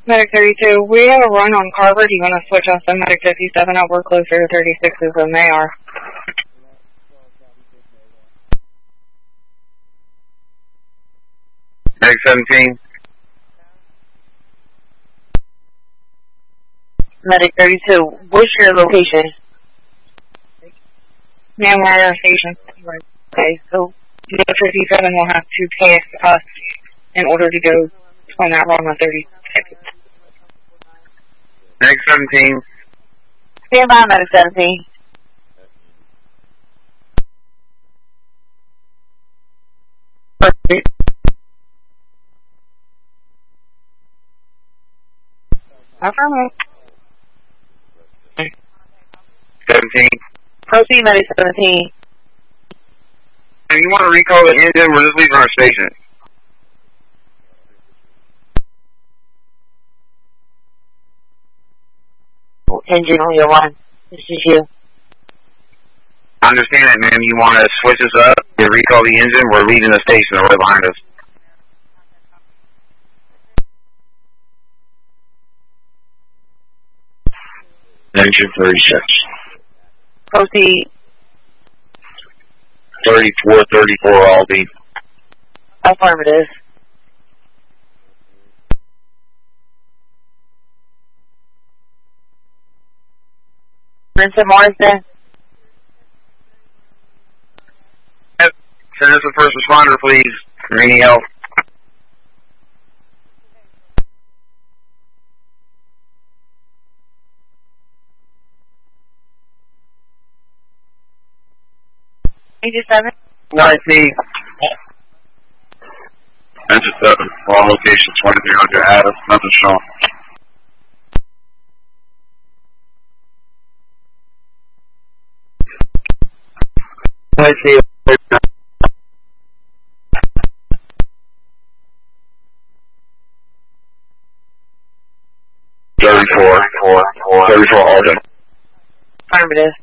Medic 32, we have a run on Carver. Do you want to switch off the Medic 57 out? We're closer to 36s than they are. Medic 17. Medic 32, what's your location? Man, we're at our station. Okay, so Medic 57 will have to pass us in order to go on that run on 36. Medic 17. stand by, Medic 17. Affirmative. 17. Proceed, Medic 17. If you want to recall the engine, we're just leaving our station. Engine on your one. This is you. I understand that, ma'am. You want to switch us up and recall the engine? We're leaving the station. They're right behind us. Engine 36. Proceed. 34, Aldi. Affirmative. Vincent Morrison. Send us a first responder, please. For any help. Engine 7. 19. Engine 7. Wrong location, 2300 Addis. Nothing showing. I see. 34, Alden. Affirmative.